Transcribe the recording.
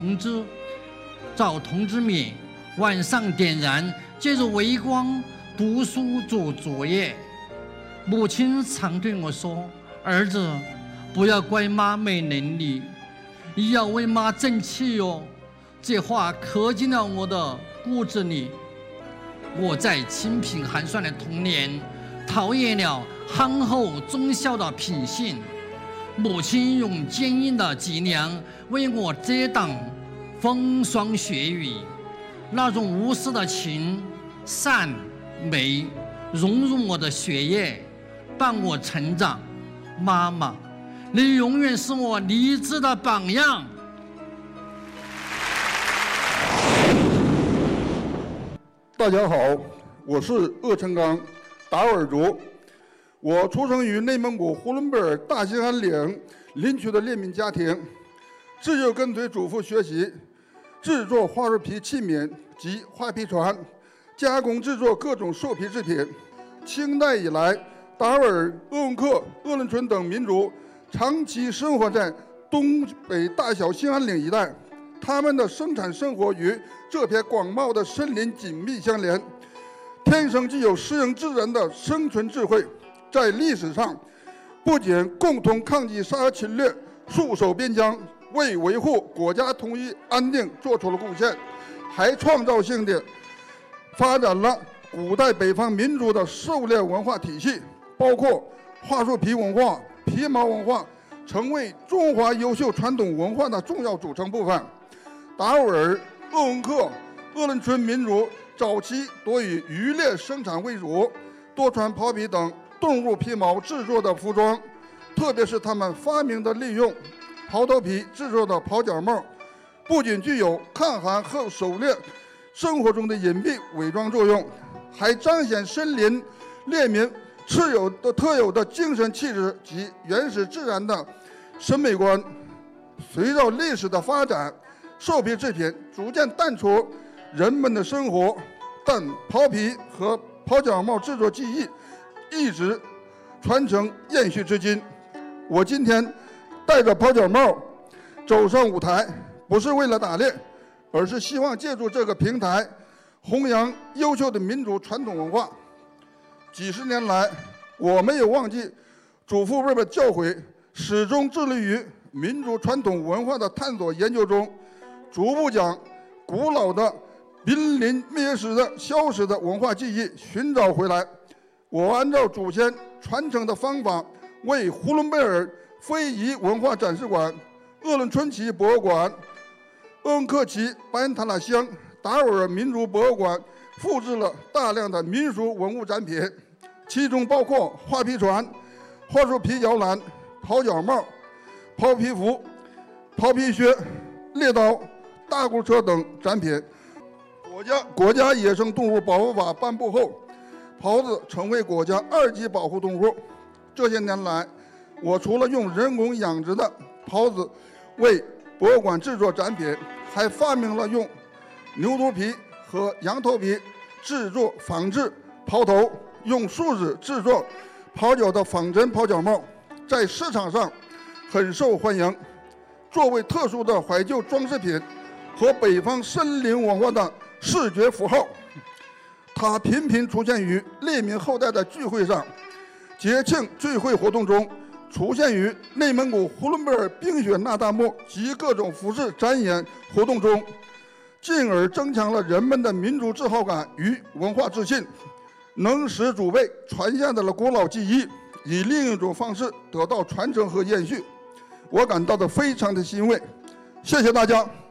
同志，早同志们晚上点燃，借着微光读书做作业。母亲常对我说：“儿子，不要怪妈没能力，要为妈争气哟。”这话刻进了我的骨子里。我在清贫寒酸的童年，陶冶了憨厚忠孝的品性。母亲用坚硬的脊梁为我遮挡风霜雪雨，那种无私的情、善、美融入我的血液，伴我成长。妈妈，你永远是我励志的榜样。 大家好，我是鄂成刚，达斡尔族。我出生于内蒙古呼伦贝尔大兴安岭林区的猎民家庭，自幼跟随祖父学习制作花树皮器皿及花皮船，加工制作各种兽皮制品。清代以来，达斡尔、鄂温克、鄂伦春等民族长期生活在东北大小兴安岭一带。他们的生产生活与这片广袤的森林紧密相连，天生具有适应自然的生存智慧。在历史上，不仅共同抗击沙俄侵略、戍守边疆，为维护国家统一安定做出了贡献，还创造性地发展了古代北方民族的狩猎文化体系，包括桦树皮文化、皮毛文化，成为中华优秀传统文化的重要组成部分。达斡尔、鄂温克、鄂伦春民族早期多以渔猎生产为主，多穿袍皮等动物皮毛制作的服装，特别是他们发明的利用袍头皮制作的袍脚帽，不仅具有抗寒和狩猎生活中的隐蔽伪装作用，还彰显森林猎民特有的精神气质及原始自然的审美观。随着历史的发展，兽皮制品逐渐淡出人们的生活，但袍皮和袍脚帽制作技艺一直传承延续至今。我今天戴着袍脚帽走上舞台，不是为了打猎，而是希望借助这个平台弘扬优秀的民族传统文化。几十年来，我没有忘记祖父辈的教诲，始终致力于民族传统文化的探索研究中，逐步将古老的濒临灭绝的消失的文化记忆寻找回来。我按照祖先传承的方法，为呼伦贝尔非遗文化展示馆、鄂伦春旗博物馆、鄂温克旗白恩塔拉乡达斡尔民族博物馆复制了大量的民俗文物展品，其中包括花皮船、桦树皮摇篮、袍脚帽、袍皮服、袍皮靴、猎刀、大鼓车等展品。国家野生动物保护法颁布后，狍子成为国家2级保护动物。这些年来，我除了用人工养殖的狍子为博物馆制作展品，还发明了用牛犊皮和羊头皮制作仿制袍头，用树脂制作袍脚的仿真袍脚帽，在市场上很受欢迎。作为特殊的怀旧装饰品和北方森林文化的视觉符号，它频频出现于猎民后代的聚会上、节庆聚会活动中，出现于内蒙古呼伦贝尔冰雪纳大木及各种服饰展演活动中，进而增强了人们的民族自豪感与文化自信，能使祖辈传下的古老技艺以另一种方式得到传承和延续。我感到的非常的欣慰，谢谢大家。